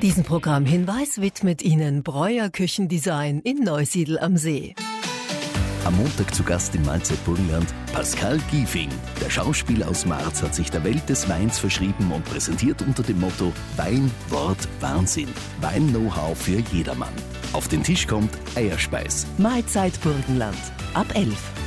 Diesen Programmhinweis widmet Ihnen Breuer Küchendesign in Neusiedl am See. Am Montag zu Gast im Mahlzeit Burgenland Pascal Giefing. Der Schauspieler aus Marz hat sich der Welt des Weins verschrieben und präsentiert unter dem Motto Wein, Wort, Wahnsinn. Wein-Know-how für jedermann. Auf den Tisch kommt Eierspeis. Mahlzeit Burgenland ab 11.